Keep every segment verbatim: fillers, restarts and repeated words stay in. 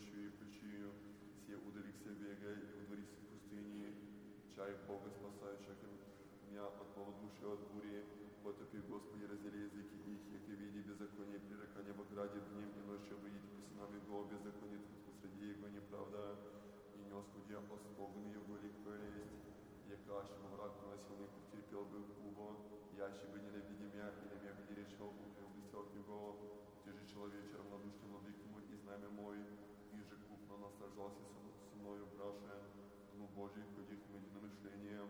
пищу и печию, все удалихся бега и удворись в пустыне, чай Бога спасающих меня от малодушия, от бури, потопи, Господи, раздели языки их, яко види беззаконие, пререкания во граде днем и ночью выйдите по сынам его, беззаконие посреди его неправда, и не осудя остогн его ликвы лесть, яко ащему враг приносил, не потерпел бы кубо, яще бы ненавиди мя, или мя бы не решил, укрыл бы стёк его, ты же человече равнодушный владык мой и знамя мой, и же купно наслаждался со мною браше, ну Божий, ходих мы единомышлением,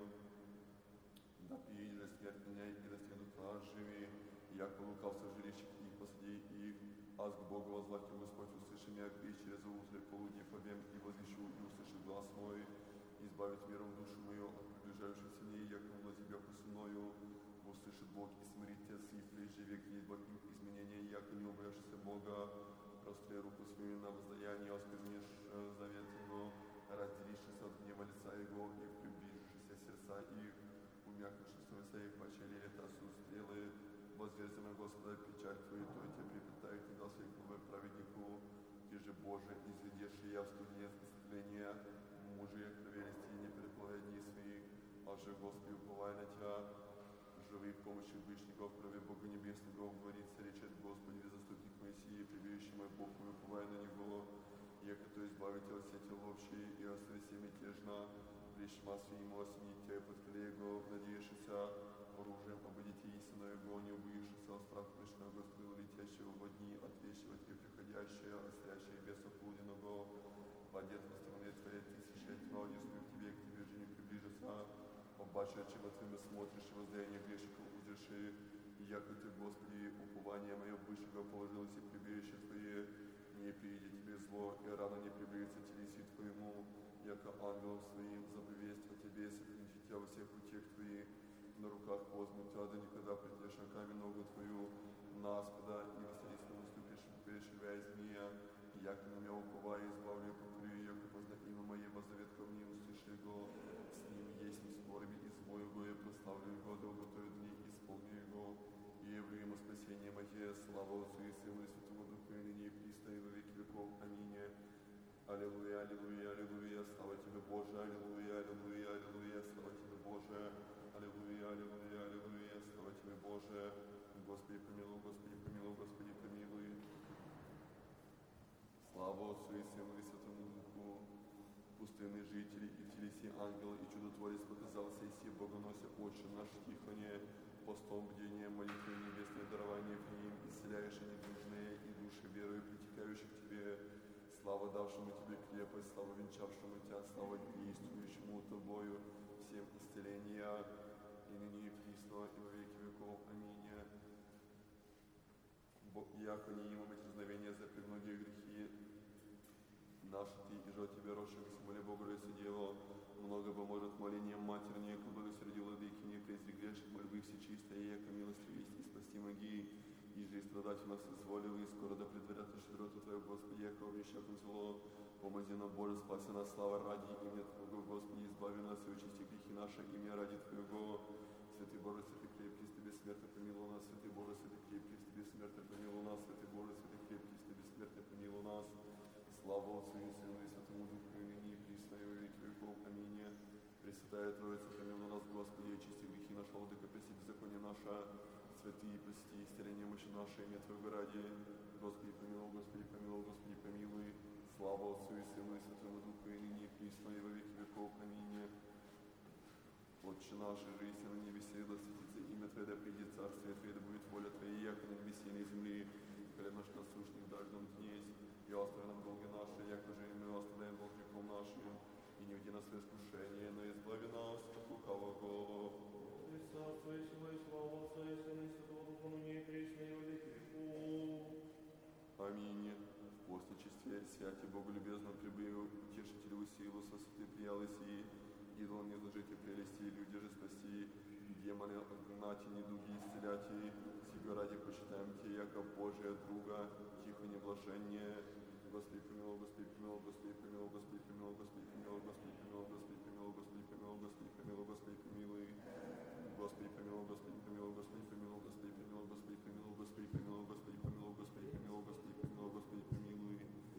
да пей же смерть меня и расследуют нас живи, яко лукавство жилищих их посади их, аз к Богу возвратил Господь, услыши меня, и через утро полудня побем и возвещу, и услышит глаз мой, избавить миром душу мою от приближающихся мне, яко на тебя посуною, услышит Бог и смирит тебя с их прежде век не избавим изменения, яко не убоявшийся Бога, простри руку свою на воздаяние, осквернишь завет его, разделившись от гнева лица его и приближившись сердца их, умякнувшись совеса их, почели лета сустрелы, возверзим Господа печаль твою, то и тебе припитаю, ты дал своей кровой праведнику, ты же Боже, изведешь я в студне исцеления, мужи кровелести не переплывай дни своих, а же Господи, уповай на тебя, живи помощи Вышнего, крови Бога Небесного, говорится, речет Господи, заступник Моисея, прибежище мой Бог, мой, уповай на Него, яко то избавить от сети ловчей и от совести мятежна, пришма своему осенить тебя под коллегу, надеявшийся оружием, обойдите истину его, не убоившийся от страха пришного Господа, летящего во дни, отвещивать и приходящее, острящее беса полуденного, подет на стороне твоей тысячи, тьма одесную к тебе, к тебе же не приближится, побачив, чем от твоими смотришь, и воздаяние грешников узришь, и яко ты, Господи, упование мое бывшего положилось и прибежище твое, не приедет тебе зло, и рано не приблизится телеси твоему, яко ангелом своим заповествовать тебе, сохранить тебя во всех путях твоих, на руках возьмут тебя, да никогда придешь на камень ногу твою, на аспида, и веселиться наступишь, перешивая змея, яко на меня уповая, избавлю, повторю, яко познать имя мое, воззовет ко мне, услыши его, с ним есть скорби, и свой его, и прославлю его, да уготовит дни, исполню его, и явлю ему спасение мое, слава Отцу и Сыну и Святому Духу, и ныне и присно, и во веки веков. Аминь. Аллилуйя, аллилуйя, аллилуйя, слава тебе, Боже, аллилуйя, аллилуйя, аллилуйя, слава тебе, Боже, аллилуйя, аллилуйя, аллилуйя, слава тебе, Боже, Господи помилуй, Господи помилуй, Господи помилуй. Слава Отцу и Сыну и Святому Духу, пустынные жители и в телеси ангела и чудотворец показался, и все богонося Отче наш тихоне, постом бдения, молитвы небесное дарование в ним, исцеляешь и недужные, и души верою притекающих к тебе, слава давшему тебе крепость, слава венчавшему тебя, слава действующему тобою, всем исцеления, и ныне и присно, и во веки веков. Аминь. Яко не имам эти знамения за премногие грехи наши ты, и же тебе росшимся, моля Бога, и дело, много поможет молением матернее, как благосерди владыки, не презри грешек, мольбы все чистые, яко милости вести, спасти моги, и же и страдать нас изволил, и скоро да предварят щедроту Твою, Господи, яко обещаком зло, помози нам, Боже, спаси нас, слава ради имя Твоего, Господи, избави нас и очисти грехи наши, имя ради Твоего. Святый Боже, святый крепкий, Ты бессмертно помилуй нас, святый Боже, святый крепкий, Ты бессмертно помилуй нас, святый Боже, святый крепкий, Ты бессмертно помилуй нас. Слава Отцу и Сыну и Святому Духу, и ныне и присно, и во веки веков. Аминь. Пресвятая Троица, помилуй нас, Господи, очисти грехи наши, владыка, прости беззаконие наше, святые, прости, исцеление мощи наше, имя Твоего ради. Господи, помилуй, Господи, помилуй, Господи, помилуй. Слава Отцу и Сыну и Святому Духу, и ныне и присно, и во веки веков. Аминь. Отче наш, жиси на небесе, да светится имя Твое, да придет царствие Твое, да будет воля Твоя, яко на небесе и на земле. Хлеб наш насущный дашь нам днесь, и остави нам долги наши, яко же и мы оставляем должником нашим, и не введи нас в искушение, но избави нас от лукавого. И царство и сила и слава Отца и Сына и Святого Духа, ныне и присно, и во веки веков. Аминь. В постничестве святи Богу любезно прибыв, утешителю силу со святой приялы сии, идолам не зложите прелести, люди же спаси, демоны отгнати, недуги исцеляти, сего ради почитаем Те, яко Божия друга, тихо неблажение. Господи помилуй, Господи помилуй, Господи помилуй, Господи помилуй, Господи помилуй, Господи помилуй, Господи помилуй, Господи помилуй, Господи помилуй, Господи помилуй, Господи помилуй, Господи помилуй, Господи помилуй, Господи помилуй, Господи помилуй, Господи помилуй, Господи помилуй, Господи